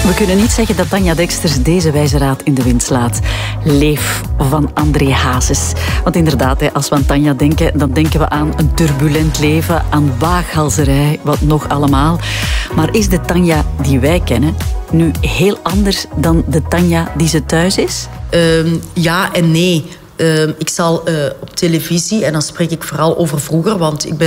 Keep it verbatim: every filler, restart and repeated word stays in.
We kunnen niet zeggen dat Tanja Deksters deze wijze raad in de wind slaat. Leef van André Hazes. Want inderdaad, als we aan Tanja denken, dan denken we aan een turbulent leven, aan waaghalzerij, wat nog allemaal. Maar is de Tanja die wij kennen nu heel anders dan de Tanja die ze thuis is? Uh, ja en nee. Uh, ik zal uh, op televisie, en dan spreek ik vooral over vroeger, want ik ben